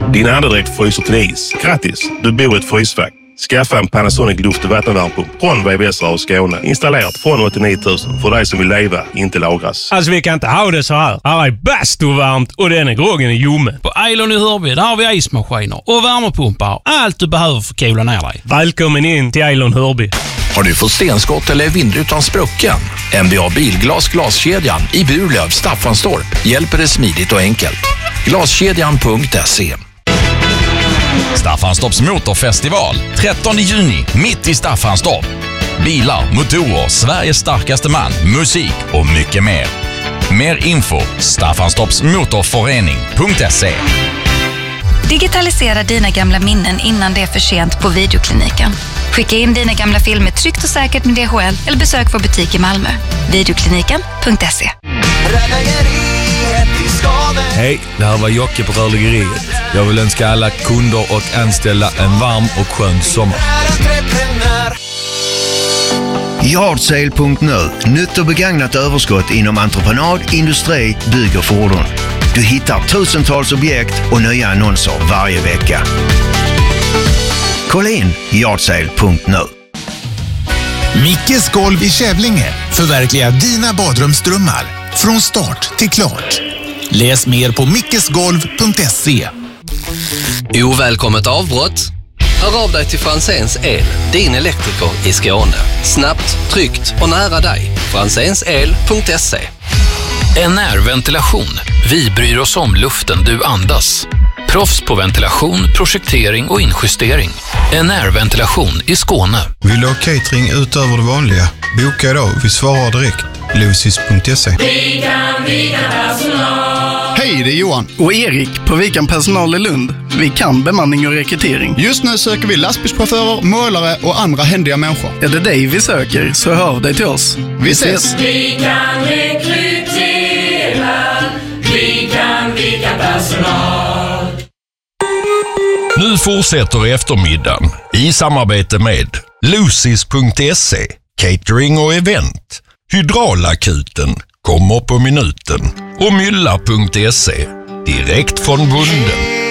Din andedräkt fryser till is. Grattis, du bor i ett frysfack. Skaffa en Panasonic luft- och vattenvärmepump från VVS Rör Skåne. Installerat från 89 000 för dig som vill leva, inte lagras. Alltså vi kan inte ha det så här. Här är bastuvarmt och den är groggen i ljummen. På Eilon i Hörby, där har vi ismaskiner och värmepumpar. Allt du behöver för att kola ner dig. Välkommen in till Eilon Hörby. Har du fått stenskott eller vindrutan sprucken? MBA Bilglas glaskedjan i Burlöv, Staffanstorp hjälper dig smidigt och enkelt. Glaskedjan.se. Staffanstorps motorfestival 13 juni mitt i Staffanstorp. Bilar, motorer, Sveriges starkaste man, musik och mycket mer. Mer info staffanstorpsmotorförening.se. Digitalisera dina gamla minnen innan det är för sent på Videokliniken. Skicka in dina gamla filmer tryggt och säkert med DHL eller besök vår butik i Malmö. Videokliniken.se. Hej, det här var Jocke på Rörläggeriet. Jag vill önska alla kunder och anställda en varm och skön sommar. Yardsale.nu. Nytt och begagnat överskott inom entreprenad, industri, bygg och fordon. Du hittar tusentals objekt och nya annonser varje vecka. Kolla in Yardsale.nu. Mickes golv i Kävlinge förverkligar dina badrumsdrömmar från start till klart. Läs mer på mickesgolv.se. Ovälkommet avbrott? Hör av dig till Franzéns El, din elektriker i Skåne. Snabbt, tryggt och nära dig. Franzénsel.se. NR Ventilation. Vi bryr oss om luften du andas. Proffs på ventilation, projektering och injustering. NR Ventilation i Skåne. Vill du ha catering utöver det vanliga? Boka idag, vi svarar direkt. Lucis.se. Vikan personal. Hej, det är Johan och Erik på Vikan Personal i Lund. Vi kan bemanning och rekrytering. Just nu söker vi lastbilschaufförer, målare och andra händiga människor. Är det dig vi söker så hör dig till oss. Vi ses! Vi kan rekrytera. Vi kan personal. Nu fortsätter eftermiddagen i samarbete med Lucis.se, catering och event. Hydraulakuten kommer på minuten och Mylla.se, direkt från bunden.